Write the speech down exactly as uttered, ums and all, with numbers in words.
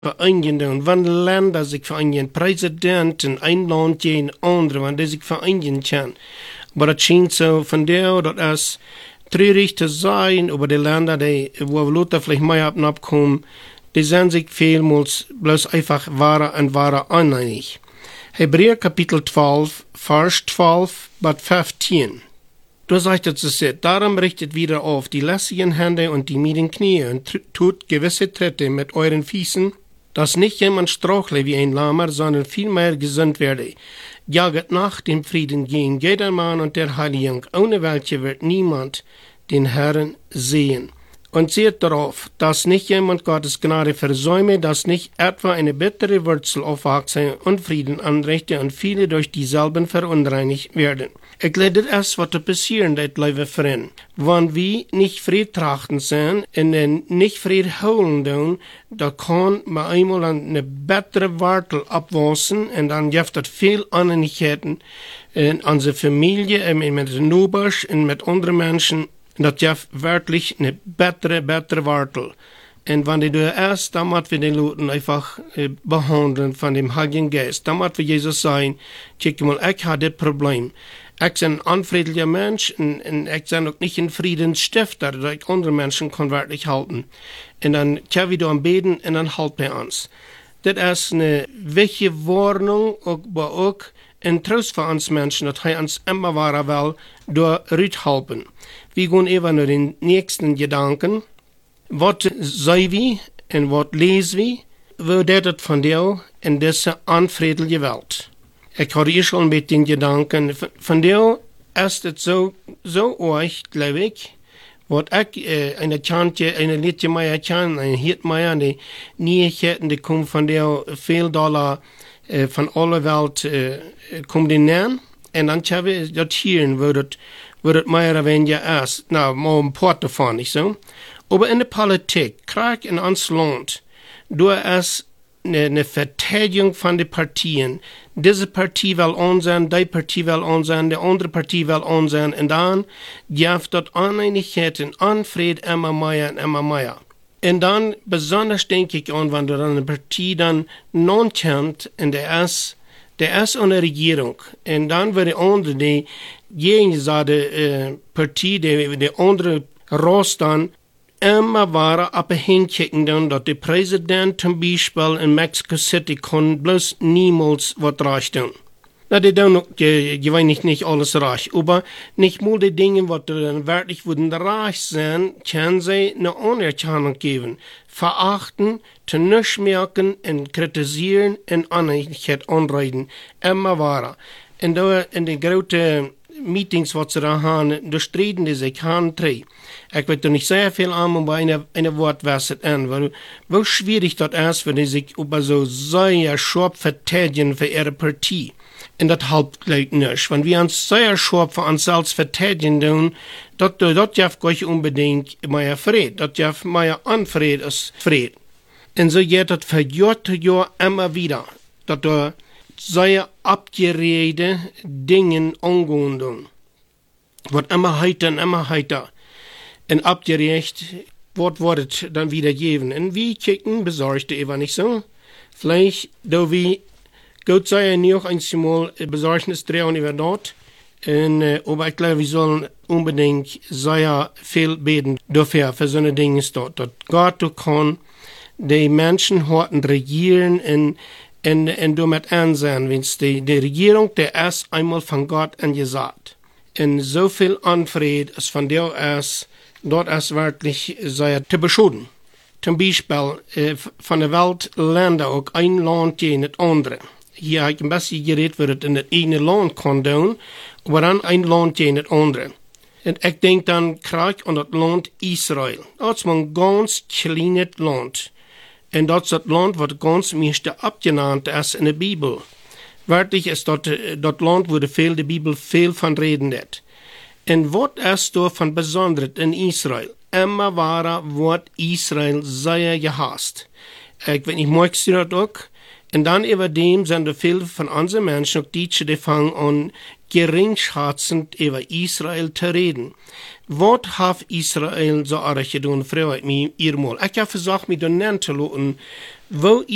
vereinigen, wann Länder sich vereinigen, Präsidenten, ein Land gegen andere, wann die sich vereinigen können. Aber das scheint so von der, dass es traurig zu sein über die Länder, die, wo wir Leute vielleicht mehr abkommen, die sind sich vielmals bloß einfach wahrer und wahrer uneinig. Hebräer Kapitel zwölf, Vers zwölf bis fünfzehn. Da sagt es so, darum richtet wieder auf die lässigen Hände und die müden Knie und tut gewisse Tritte mit euren Füßen, dass nicht jemand strauchle wie ein Lahmer, sondern vielmehr gesund werde. Jaget nach dem Frieden gegen jedermann und der Heiligung, ohne welche wird niemand den Herrn sehen. Und seht darauf, dass nicht jemand Gottes Gnade versäume, dass nicht etwa eine bittere Wurzel aufwachse und Frieden anrichte und viele durch dieselben verunreinigt werden. Ich glaube, es wird passieren, das liebe Freunde. Wenn wir nicht Fried trachten sind und den nicht Fried holen tun, da kann man einmal eine bessere Wartel abwassen und dann gibt es viel Uneinigkeiten in unserer Familie, mit den Nachbarn und mit anderen Menschen. Dat gef wirklich eine bessere, bessere Wartel. Und wenn die da ist, dann müssen wir den Leuten einfach äh, behandeln von dem Heiligen Geist. Dann müssen wir Jesus sagen, guck mal, ich habe das Problem. Ich bin ein unfriedlicher Mensch und, und ich bin auch nicht ein Friedensstifter, dass ich andere Menschen kann wirklich halten. Und dann können wir da beten und dann halten wir uns. Das ist eine wichtige Warnung, aber auch ein Trost für uns Menschen, dass er uns immer wahrer will, durch helfen. Wir gehen eben nur den nächsten Gedanken. Was sei wir und was lesen wir? Wo das von dir in dieser unfriedlichen Welt? Ich hatte hier schon mit den Gedanken, von dir ist es so, so euch, glaube ich, was ich, äh, eine Tante, eine Liedje Meier kann, eine Hirtmeier, die Niecheten, die kommen von der viel Dollar, äh, von aller Welt, äh, kommen die näher. Und dann haben wir das hier, wo das, wo das mehr oder weniger ist. Na, mal ein paar davon, nicht so? Aber in der Politik, Krieg in uns Land, da ist eine, eine Verteidigung von den Partien. Diese Partie will on sein, die Partie will on sein, die andere Partie will on sein. Und dann gibt es Uneinigkeiten, Unfried immer mehr und immer mehr. Und dann, besonders denke ich an, wenn du dann eine Partie dann non kennt, und der ist, der ist eine Regierung. Und dann wird die andere, die gegenseitige äh, Partie, die, die andere Rost dann, immer weiter abhängen, dann, dass der Präsident zum Beispiel in Mexico City kann bloß niemals was reichen. Na, die tun auch, ich weiß nicht, nicht alles reich, aber nicht mal die Dinge, was dann wirklich würden reich sein, können sie eine Anerkennung geben, verachten, zu nichts merken und kritisieren und Uneinigkeit anreden, immer weiter. Und da in den großen Meetings, was sie da haben, da streiten die sich Hand drei. Ich will da nicht sehr viel an, aber eine, eine Wort wesset an, weil, wo schwierig das ist, wenn die sich über so sehr scharf verteidigen für ihre Partie. Und das hilft gleich nicht. Wenn wir uns sehr scharf für uns selbst verteidigen tun, das darf gleich unbedingt mehr Fried. Das darf mehr Unfried als Fried. Und so geht das für Jahr zu Jahr immer wieder. Dass da sehr abgeredete Dinge angehen. Wird immer heiter und immer heiter. Und abgerecht, was wird dann wieder geben. Und wir kicken, besorgte eben nicht so. Vielleicht, da wir Gott sei ja nicht einmal Besorgnis drehen über dort. Und, äh, aber ich glaube, wir sollen unbedingt sehr viel beten dafür, für so eine Dinge dort. Dass Gott kann die Menschen heute regieren und, und, und damit ansehen, wenn die, die Regierung, der ist einmal von Gott angesagt. Und so viel Unfried ist von der ist, dort ist wirklich sehr zu beschuldigen. Zum Beispiel äh, von der Welt Länder auch ein Land gegen das andere. Hier habe ich ein bisschen geredet, wie das in das eigene Land kann tun, aber dann ein Land gegen das andere. Und ich denke dann Krieg an das Land Israel. Das ist ein ganz kleines Land. Und das ist das Land, was ganz meiste abgenannt ist in der Bibel. Wörtlich ist das, das Land, wo viel die Bibel viel von reden hat. Und was ist da von Besonderes in Israel? Immer war wird Israel sehr gehasst. Ich weiß nicht, magst du das auch? Und dann über dem sind da viele von unseren Menschen, auch die, die fangen an, geringschätzend über Israel zu reden. Was hat Israel so arg getan, fragt mich ihr mal. Ich habe versucht, mich da nennen zu lassen, wo